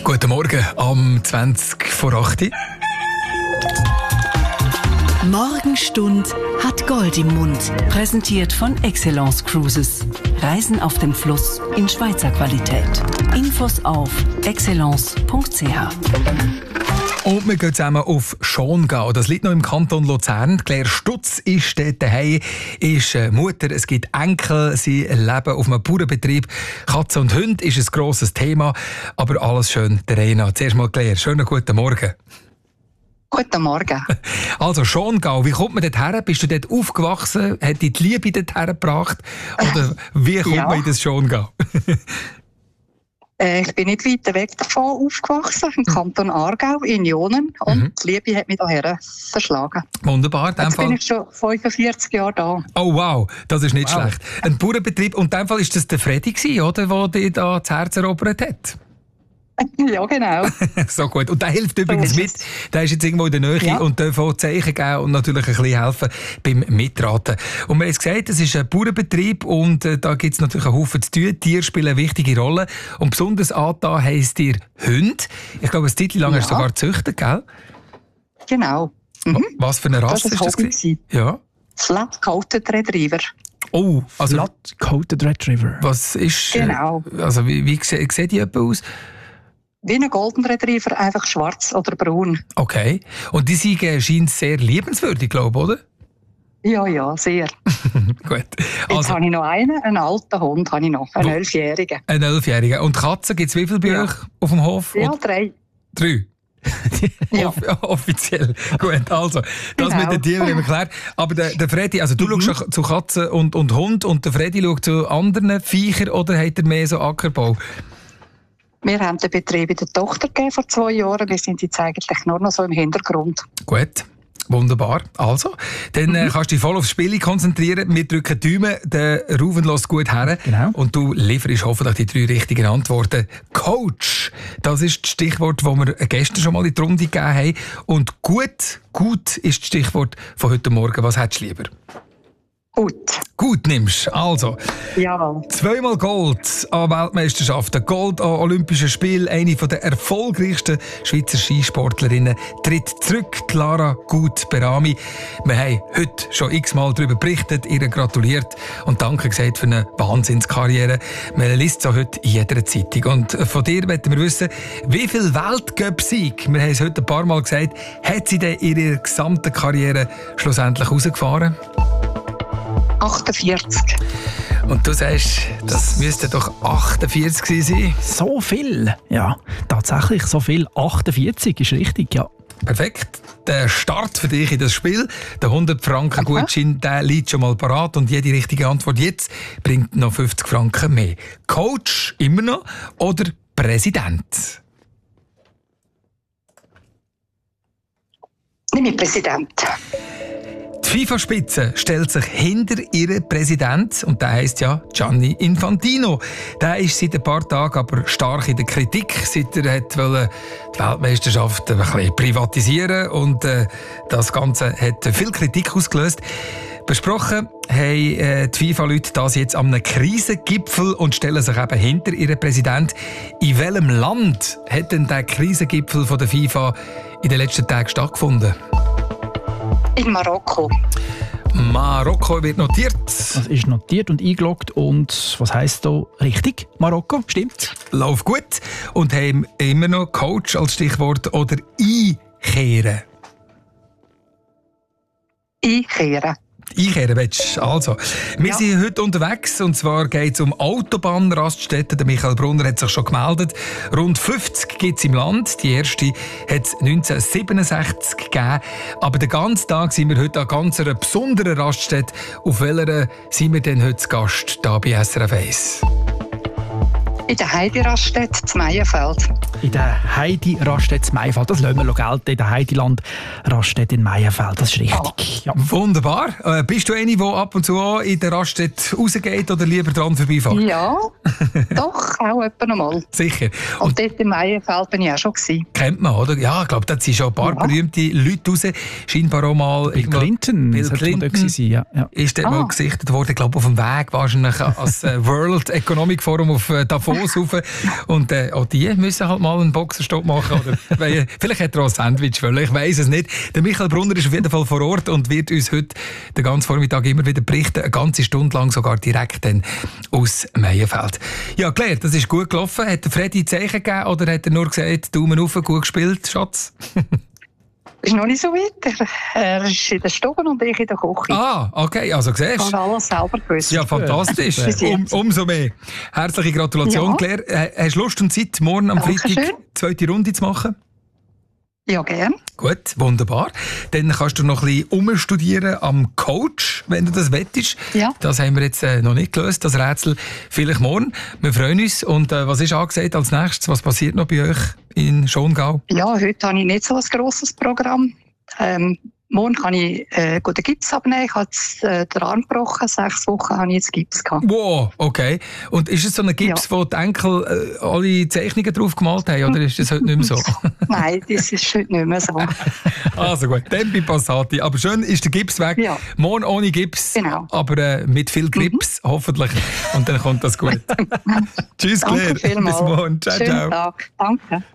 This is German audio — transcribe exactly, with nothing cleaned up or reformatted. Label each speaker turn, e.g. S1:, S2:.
S1: Guten Morgen, am zwanzig vor acht.
S2: Morgenstund hat Gold im Mund. Präsentiert von Excellence Cruises. Reisen auf dem Fluss in Schweizer Qualität. Infos auf excellence punkt c h.
S1: Und wir gehen zusammen auf Schongau. Das liegt noch im Kanton Luzern. Claire Stutz ist dort daheim, ist Mutter, es gibt Enkel, sie leben auf einem Bauernbetrieb. Katze und Hund ist ein grosses Thema, aber alles schön der Reihe nach. Zuerst mal Claire, schönen guten Morgen.
S3: Guten Morgen.
S1: Also Schongau, wie kommt man dort her? Bist du dort aufgewachsen? Hat dich die Liebe dort hergebracht? Oder wie kommt
S3: Ja.
S1: man in das Schongau?
S3: Äh, ich bin nicht weit weg davon aufgewachsen, im Kanton Aargau, in Jonen. Und
S1: Mhm.
S3: die Liebe hat mich hierher verschlagen.
S1: Wunderbar, in dem
S3: Jetzt bin
S1: Fall.
S3: ich schon fünfundvierzig Jahre da.
S1: Oh wow, das ist nicht
S3: Wow.
S1: schlecht. Ein Bauernbetrieb, und in dem Fall ist das der Freddy gewesen, oder, der dich da das Herz erobert hat?
S3: Ja, genau.
S1: So gut. Und der hilft übrigens
S3: ist
S1: mit. Der ist jetzt irgendwo in der Nähe
S3: Ja.
S1: und darf auch Zeichen geben und natürlich ein bisschen helfen beim Mitraten. Und wir haben es gesagt, es ist ein Bauernbetrieb und äh, da gibt es natürlich einen Haufen zu tun. Tiere spielen eine wichtige Rolle. Und besonders angetan heisst ihr Hund. Ich glaube, eine Zeit lang
S3: Ja.
S1: hast du sogar gezüchtet, gell?
S3: Genau. Mhm.
S1: Was für eine Rasse
S3: Das
S1: ist
S3: war
S1: das?
S3: ein Hobby
S1: gewesen? Ja.
S3: Flat-Coated Retriever.
S1: Oh, also
S4: Flat-Coated Retriever.
S1: was ist... äh,
S3: Genau.
S1: Also wie, wie sieht, sieht die etwa aus?
S3: Wie ein Golden Retriever, einfach schwarz oder braun.
S1: Okay. Und die sind äh, scheint sehr liebenswürdig, glaube ich, oder?
S3: Ja, ja, sehr.
S1: Gut.
S3: Jetzt
S1: Also,
S3: habe ich noch einen, einen alten Hund habe ich noch, einen
S1: Wo-
S3: elfjährigen.
S1: ein Elfjähriger. Und Katzen, gibt es wie viele bei
S3: Ja.
S1: euch auf dem Hof?
S3: Ja,
S1: Und
S3: drei.
S1: drei.
S3: Ja.
S1: Off- offiziell. Gut, also, das
S3: Genau.
S1: mit den Tieren haben wir geklärt. Aber der, der Freddy, also du
S3: Mhm.
S1: schaust zu Katzen und, und Hund und der Freddy schaut zu anderen Viechern oder hat er mehr so Ackerbau?
S3: Wir haben den Betrieb in der Tochter gegeben vor zwei Jahren. Wir sind jetzt eigentlich nur noch so im Hintergrund.
S1: Gut. Wunderbar. Also, dann äh, kannst du dich voll aufs Spiel konzentrieren. Wir drücken die Daumen, der Ruven lässt gut her.
S4: Genau.
S1: Und du lieferst hoffentlich die drei richtigen Antworten. Coach, das ist das Stichwort, das wir gestern schon mal in die Runde gegeben haben. Und gut, gut ist das Stichwort von heute Morgen. Was hättest du lieber?
S3: Gut.
S1: Gut nimmst. Also,
S3: Jawohl.
S1: zweimal Gold an Weltmeisterschaften, Gold an Olympischen Spielen. Eine der erfolgreichsten Schweizer Skisportlerinnen tritt zurück, Clara Gut-Berami. Wir haben heute schon x-mal darüber berichtet, ihr gratuliert und danke gesagt für eine Wahnsinnskarriere. Man liest es auch heute in jeder Zeitung. Und von dir möchten wir wissen, wie viel Weltcup-Sieg, wir haben es heute ein paar Mal gesagt, hat sie denn in ihrer gesamten Karriere schlussendlich rausgefahren?
S3: achtundvierzig.
S1: Und du sagst, das müsste doch achtundvierzig gewesen sein.
S4: So viel? Ja, tatsächlich so viel. achtundvierzig ist richtig, ja.
S1: Perfekt. Der Start für dich in das Spiel. Der hundert Franken Gutschein, der liegt schon mal parat und jede richtige Antwort jetzt bringt noch fünfzig Franken mehr. Coach immer noch oder Präsident?
S3: Nimm mich Präsident.
S1: Die FIFA-Spitze stellt sich hinter ihren Präsident und der heisst ja Gianni Infantino. Der ist seit ein paar Tagen aber stark in der Kritik, seit er hat wollte die Weltmeisterschaft ein bisschen privatisieren und äh, das Ganze hat viel Kritik ausgelöst. Besprochen haben äh, die FIFA-Leute das jetzt an einem Krisengipfel und stellen sich eben hinter ihren Präsident. In welchem Land hat denn der Krisengipfel von der FIFA in den letzten Tagen stattgefunden?
S3: In Marokko.
S1: Marokko wird notiert.
S4: Das ist notiert und eingeloggt. Und was heisst da richtig? Marokko, stimmt?
S1: Lauf gut. Und haben immer noch Coach als Stichwort oder einkehren.
S3: Einkehren.
S1: Einkehren willst du? Also, wir
S3: Ja.
S1: sind heute unterwegs und zwar geht es um Autobahnraststätten. Der Michael Brunner hat sich schon gemeldet. Rund fünfzig gibt es im Land. Die erste hat es neunzehnhundertsiebenundsechzig gegeben. Aber den ganzen Tag sind wir heute an ganz einer besonderen Raststätte. Auf welcher sind wir denn heute zu Gast hier bei S R F eins?
S3: In der Heidi-Raststätte zu Meyenfeld.
S4: In der Heidi-Raststätte in Meyenfeld. Das lassen wir noch gelten. In der Heidiland-Raststätte in Meyenfeld. Das ist richtig. Ja.
S1: Wunderbar. Äh, bist du eine, die ab und zu auch in der Raststätte rausgeht oder lieber dran vorbeifährt?
S3: Ja, doch, auch etwa noch mal.
S1: Sicher.
S3: Und,
S1: Und
S3: dort in Meyenfeld bin ich auch schon gewesen.
S1: kennt man, oder? Ja, ich glaube, da sind schon ein paar
S3: Ja.
S1: berühmte Leute raus. Scheinbar auch mal...
S4: Bill
S1: irgendwo-
S4: Clinton.
S1: Bill
S4: sollte man da
S1: Clinton.
S4: gewesen sein, ja. Ja.
S1: Ist dort
S3: Ah.
S1: mal gesichtet worden, ich glaube auf dem Weg wahrscheinlich als äh, World Economic Forum auf äh, Davos Schoss rauf. Und äh, auch die müssen halt mal einen Boxenstopp machen. Oder weil, vielleicht hat er auch ein Sandwich wollen, ich weiss es nicht. Der Michael Brunner ist auf jeden Fall vor Ort und wird uns heute den ganzen Vormittag immer wieder berichten, eine ganze Stunde lang sogar direkt dann aus Meienfeld. Ja, Claire, das ist gut gelaufen. Hat der Freddy Zeichen gegeben oder hat er nur gesagt, Daumen rauf, gut gespielt, Schatz?
S3: Ist noch nicht so weit. Er ist in der Stube und ich in der Küche.
S1: Ah, okay, also siehst du.
S3: Ich habe alles selber gewusst.
S1: Ja, fantastisch. Um, umso mehr. Herzliche Gratulation,
S3: Ja.
S1: Claire. Äh, Hast du Lust und Zeit, morgen am
S3: Dankeschön.
S1: Freitag die zweite Runde zu machen?
S3: Ja, gern.
S1: Gut, wunderbar. Dann kannst du noch ein bisschen umstudieren am Coach, wenn du das wettest.
S3: Ja.
S1: Das haben wir jetzt äh, noch nicht gelöst, das Rätsel. Vielleicht morgen. Wir freuen uns. Und äh, was ist angesagt als nächstes? Was passiert noch bei euch in Schongau?
S3: Ja, heute habe ich nicht so ein grosses Programm. Ähm, morgen kann ich äh, gut den Gips abnehmen. Ich habe jetzt, äh, den Arm gebrochen. Sechs Wochen habe ich jetzt Gips gehabt.
S1: Wow, okay. Und ist es so ein Gips,
S3: Ja.
S1: wo die Enkel äh, alle Zeichnungen drauf gemalt haben, oder ist das heute nicht mehr so?
S3: Nein, das ist heute nicht mehr so.
S1: Also gut, Tempi Passati. Aber schön ist der Gips weg.
S3: Ja.
S1: Morgen ohne Gips,
S3: Genau.
S1: aber äh, mit viel Grips, hoffentlich. Und dann kommt das gut. Tschüss, Claire.
S3: Danke vielmals.
S1: Bis morgen. Ciao,
S3: Schönen
S1: ciao.
S3: Tag. Danke.